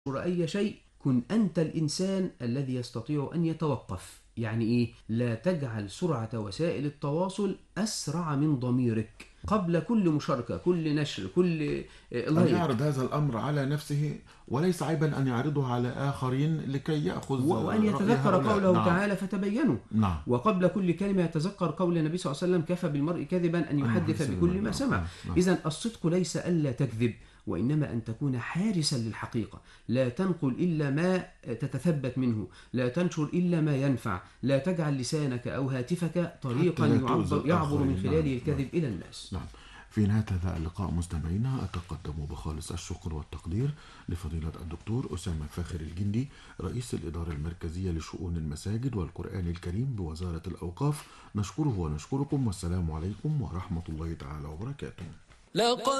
أي شيء كن أنت الإنسان الذي يستطيع أن يتوقف. يعني إيه؟ لا تجعل سرعة وسائل التواصل أسرع من ضميرك قبل كل مشاركة، كل نشر، كل أن لايك. يعرض هذا الأمر على نفسه، وليس عيبا أن يعرضه على آخرين لكي يأخذ وأن رأي يتذكر هؤلاء. قوله نعم. تعالى فتبينوا. نعم. وقبل كل كلمة يتذكر قول النبي صلى الله عليه وسلم كفى بالمرء كذبا أن أن يحدث يحدث بكل بما ما نعم. سمع. نعم. نعم. إذن الصدق ليس ألا تكذب، وإنما أن تكون حارسا للحقيقة. لا تنقل إلا ما تتثبت منه، لا تنشر إلا ما ينفع، لا تجعل لسانك أو هاتفك حتى طريقا لا تؤذي يعبر من الآخرين. نعم. خلاله نعم. الكذب إلى الناس. نعم. في نهاية هذا اللقاء مستمعينا، أتقدم بخالص الشكر والتقدير لفضيلة الدكتور أسامة فاخر الجندي، رئيس الإدارة المركزية لشؤون المساجد والقرآن الكريم بوزارة الأوقاف. نشكره ونشكركم، والسلام عليكم ورحمة الله تعالى وبركاته. لقد